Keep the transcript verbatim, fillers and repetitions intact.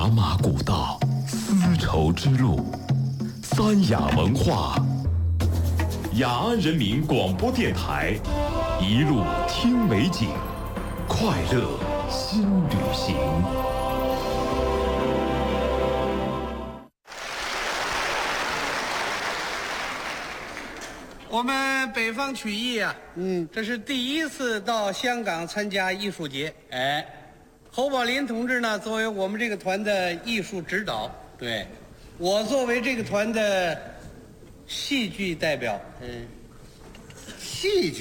马古道，丝绸之路，三雅文化，雅安人民广播电台，一路听美景，快乐新旅行。 我们北方曲艺啊，嗯，这是第一次到香港参加艺术节。 哎， 侯宝林同志呢，作为我们这个团的艺术指导， 对， 我作为这个团的戏剧代表， 嗯，戏剧。